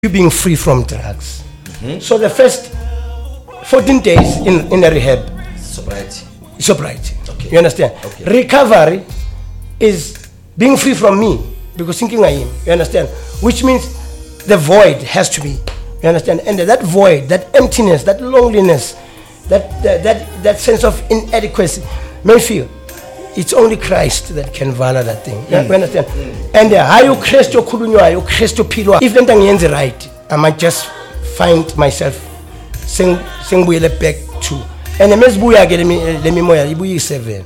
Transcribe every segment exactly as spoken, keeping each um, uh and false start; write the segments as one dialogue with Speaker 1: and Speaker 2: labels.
Speaker 1: you being free from drugs. Mm-hmm. So the first fourteen days in, in a rehab,
Speaker 2: sobriety.
Speaker 1: Sobriety.
Speaker 2: Okay.
Speaker 1: You understand?
Speaker 2: Okay.
Speaker 1: Recovery is being free from me because thinking I am. You understand? Which means the void has to be. You understand? And that void, that emptiness, that loneliness, that that that, that sense of inadequacy, may feel. It's only Christ that can valor that thing. Mm. You understand? Mm. And uh, how you Christ your kulunywa, you Christ your pilwa. If then the right, I might just find myself sing sing back to. And the mess buya get me let me more ibuyi seven.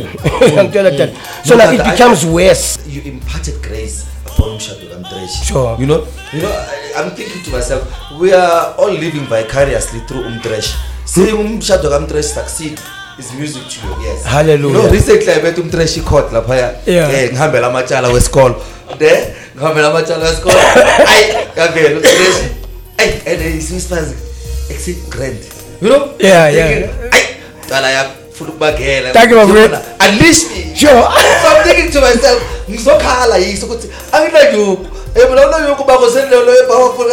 Speaker 1: So now it becomes worse.
Speaker 2: You imparted grace upon Mshado Kamtreshi.
Speaker 1: Sure.
Speaker 2: You know, you know, I, I'm thinking to myself, we are all living vicariously through Umtreshi. Seeing Mshado Kamtreshi succeed is music to you, yes.
Speaker 1: Hallelujah.
Speaker 2: You know, recently I went to Umtreshi court la phaya.
Speaker 1: Yeah.
Speaker 2: Ngihambela amacala wesikolo. There, ngihambela amacala wesikolo. Ay, ngihambela Umtreshi. Ay, and it's inspiring. Exit grand. You know?
Speaker 1: Yeah, yeah.
Speaker 2: Ay, tala ya fulubagela.
Speaker 1: Thank you, my friend.
Speaker 2: Unleash me.
Speaker 1: Sure.
Speaker 2: So I'm thinking to myself, ngizokhala yiso ukuthi angina you. Ebona lo yokuba ko sendelo lo powerful.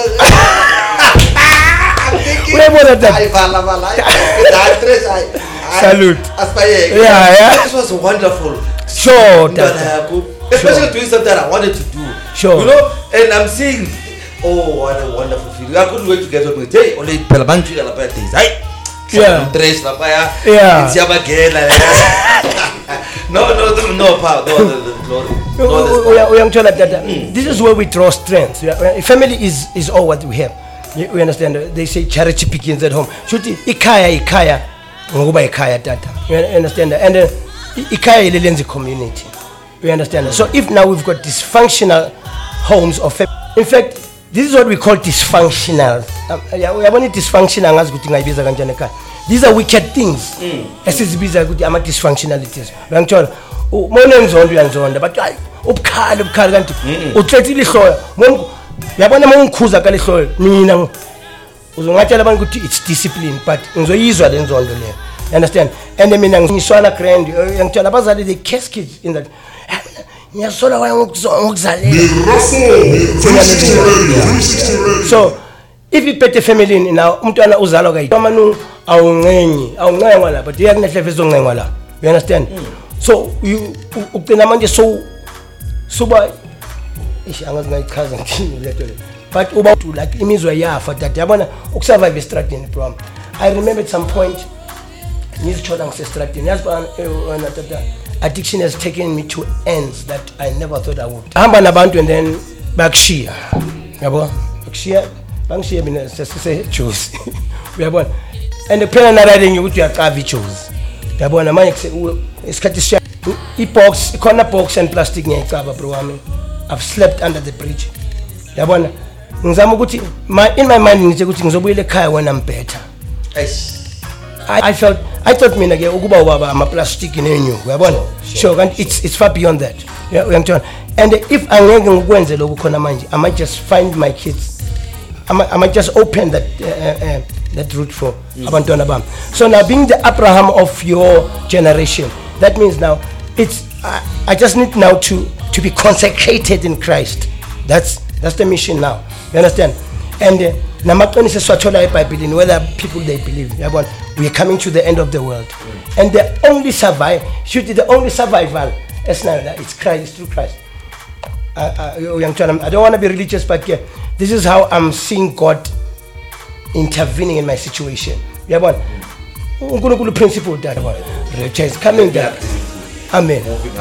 Speaker 1: Uyabona that.
Speaker 2: Ay bala bala. That tres ay.
Speaker 1: Salute.
Speaker 2: Aspire.
Speaker 1: Yeah, yeah.
Speaker 2: This was wonderful.
Speaker 1: Sure.
Speaker 2: Especially doing something that I wanted to do.
Speaker 1: Sure.
Speaker 2: You know, and I'm seeing, oh, what a wonderful feeling. I couldn't wait to get up with hey, only Pelabanchi la paya days. Ay.
Speaker 1: Yeah.
Speaker 2: Tres la paya.
Speaker 1: Yeah.
Speaker 2: It's yabagela. No, no, no, no, power, no, no, no, glory.
Speaker 1: No, this is where we draw strength. Family is is all what we have. We understand. They say charity begins at home. Should ikaya ikaya, ngokuba ikaya tata. You understand? And uh, ikaya ilenze community. We understand. So if now we've got dysfunctional homes or family, in fact, this is what we call dysfunctional. We are only dysfunctional as good thing. These are wicked things. As is bizarre good ama dysfunctionalities. Ngithola umona enzondo uyanzonda but hayi ubukhala ubukhala kanti uthethile ihloya. Uyabona uma ngikhuza ka lihloya mina uzongatshela abantu ukuthi it's discipline but ngizoyizwa lenzondo leyo. You understand? And mina ngiswana grand ngithola abazali the case kids in that ngiyasola waya ngokuzalela. So if you pet a family now umntwana uzalwa kayi amanu awuncenyi awuncengwa la but iyakunehleve ezoncengwa la. You understand? Mm. So you ugcina manje so suba ish angazi ngayichaza ngithini leto le but uba like imizwa yafa that yabona ukusurvive estradini bro. I remember at some point ngizithola ngisestradini yazibona tata addiction has taken me to ends that I never thought I would. Hamba nabantu and then bakushiya yabo bakushiya bangishiya mina sesise juice uyabona and phela narading ukuthi uyaqava ijuice yabona manje isikhathi siya ibox ikhona box and plastic ngiyicaba bro wami. I've slept under the bridge yabona ngizama ukuthi in my mind ngithi ukuthi ngizobuyela ekhaya when I'm better. I, I felt I thought mina ke ukuba ubaba ama plastic nenyu uyabona sure and it's it's far beyond that. Yeah, uyangithola. And if angeke ngikwenze lokho khona manje I might just find my kids I might, I might just open that uh, uh, that route for abantwana bam. So now being the Abraham of your generation, that means now it's I, I just need now to to be consecrated in Christ. That's that's the mission now. You understand? And namaqinisa swathola eBhayibhelini whether people they believe. We are coming to the end of the world. And the only survive should the only survival is now that it's Christ through Christ. I, I, I don't want to be religious, but yeah, this is how I'm seeing God intervening in my situation. Yeah, but uNkulunkulu principle that one. Is coming there. Amen.